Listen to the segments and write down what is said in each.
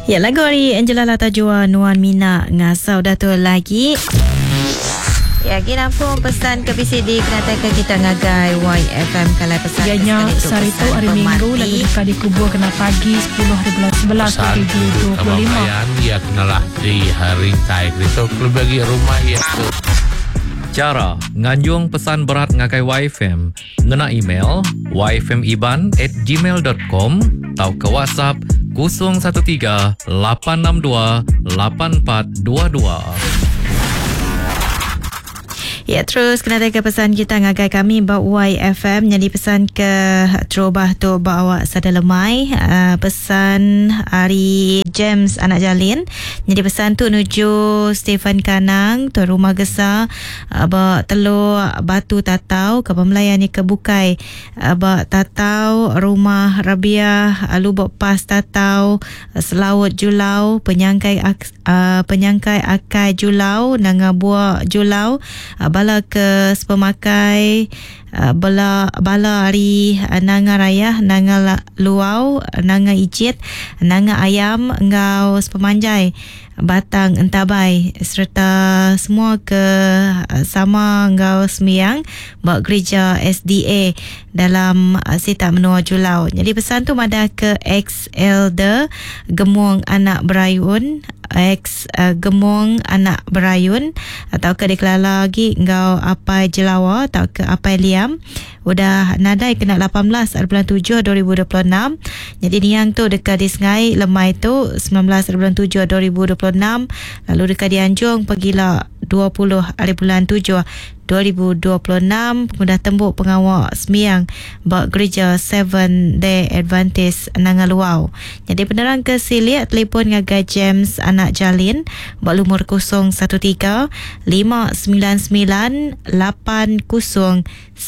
Ya, lagu hari Angela Latajua Nuan Mina ngasau datul lagi. Ya, kita pun pesan ke PCD kenatan ke kita ngagai YFM kalau pesan. Ianya Sarito hari Minggu lagu duka dikubur kena pagi 10 hari bulan 11 2025. Ya kenalah di hari Thai itu bagi rumah ya tu. Cara nganjung pesan berat ngagai YFM ngena email yfmiban@gmail.com atau ke WhatsApp 013 862 8422. Ya, terus kena ke pesan kita ngagai kami bawa YFM. Jadi pesan ke terubah tu bawa sada lemai. Pesan hari James anak Jalin. Jadi pesan tu nuju Stephen Kanang tu rumah Gesa. Bawa telur batu tatau ke pemelayan ni ke Bukai. Bawa tatau rumah Rabia lubuk pas tatau Selawut Julau penyangkai akai Julau nanga buah Julau bala ke sepemakai bala hari nanga raya nanga luau nanga ijit nanga ayam ngau sepemanjai batang entabai serta semua ke sama ngau semiyang bak gereja SDA dalam Sita Menua Julau. Jadi pesan tu madah ke ex elder Gemung anak Berayun, ex Gemung anak Berayun atau ke deklara lagi ngau apai Jelawa atau ke apai Liam udah nadai kena 18 bulan 7 2026. Jadi niang tu dekat di Sengai lemai tu 19 bulan 7 2026, lalu dekat di Anjung pergilah 20 bulan 7 2026 mudah tembuk pengawal semiyang bak gereja 7 Day Adventist Nangaluau. Jadi penerang ke Silia telefon ngagai James anak Jalin bak lumur 013 599 8090.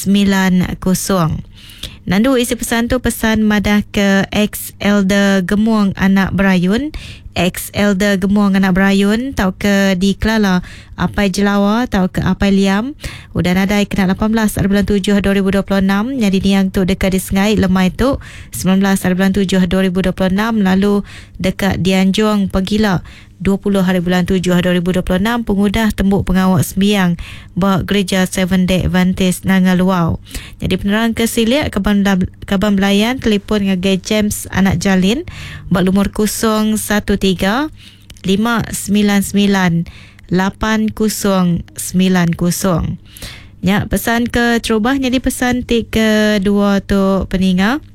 Nandu isi pesan tu pesan madah ke ex elder Gemuang anak Berayun, ex elder Gemuang anak Berayun tau ke di Kelala apai Jelawa tau ke apai Liam udah nadai kena 18 bulan 7 2026. Jadi niang tu dekat di Sengai lemai tu 19 bulan 7 2026, lalu dekat di Anjung pergilah 20 hari bulan 7 2026 pengudah tembuk pengawal sembiang bak gereja 7 Day Adventist Nangaluau. Jadi penerang ke Silia Kaban Belayan telefon ngagai James anak Jalin bak lumur 013 599 8090. Ya, pesan ke terubah. Jadi pesan tik kedua tu peninga.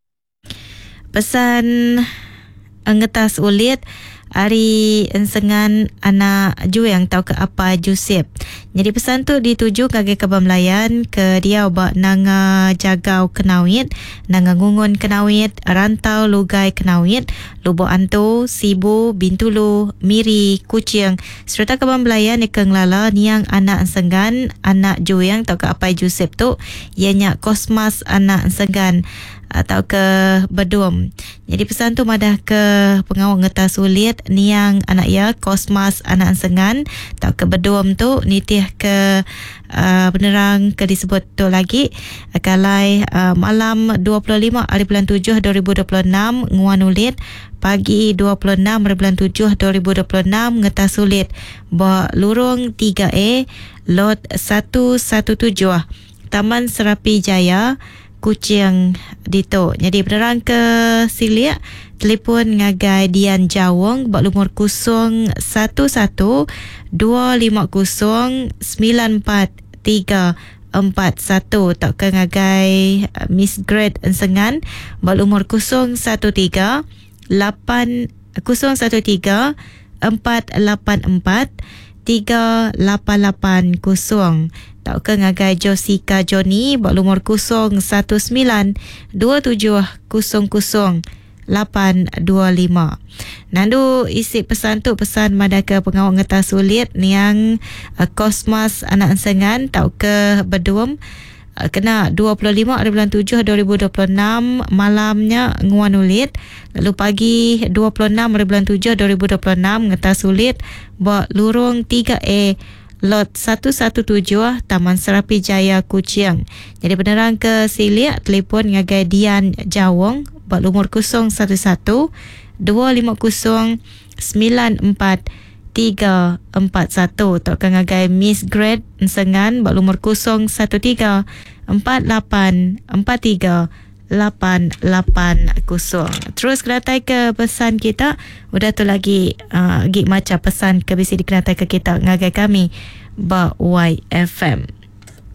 Pesan ngetas ulit Ari ensengan anak Juang tau ke apa Joseph. Jadi pesan tu dituju kage Kaban Melayan ke dia bak nanga jagau kenawit, nanga ngungun kenawit, rantau lugai kenawit, lubuk antu, sibu, bintulu, miri, kucing. Serta Kaban Melayan ikeng lala niang anak ensengan anak Juang tau ke apa Joseph tu ianya Kosmas anak ensengan atau ke Bedum. Jadi pesan tu madah ke pengawal ngetas sulit niang anak ya Kosmas anak ensengan atau ke Bedum tu nitih ke penerang ke disebut tu lagi kalai malam 25 hari bulan 7 2026 nguanulit pagi 26 hari bulan 7 2026 ngetas sulit ba lurung 3A lot 117 Taman Serapi Jaya Kucing Dito. Jadi penerang ke Silia telefon ngagai Dian Jawong bak lumur 011 250 94341 tak ke ngagai Miss Grade Ensengan bak lumur 013 484 3880 tak ke ngagai Jessica Johnny bak lumur 019 2700 825. Nandu isi pesan tu pesan madah ke pengawal ngetas sulit niang Kosmas anak ensengan tau ke Bedum kena 25 hari bulan 7 2026 malamnya nguanulit, lalu pagi 26 hari bulan 7 2026 ngetas sulit bak lurung 3A lot 117 Taman Serapi Jaya Kuching. Jadi penerang ke Silia telefon ngagai Dian Jawong bak lumur 011 250-94-341. Tok ngagai Miss Grade Sengan bak lumur 013-44-43-880. Terus kenatai ke pesan kita. Udah tu lagi gig macam pesan ke bisi di kenatai ke kita ngagai kami ba YFM.